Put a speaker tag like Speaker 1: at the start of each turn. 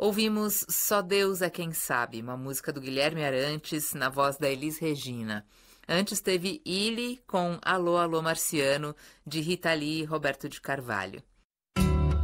Speaker 1: Ouvimos Só Deus é Quem Sabe, uma música do Guilherme Arantes, na voz da Elis Regina. Antes teve Illy com Alô, Alô Marciano, de Rita Lee e Roberto de Carvalho.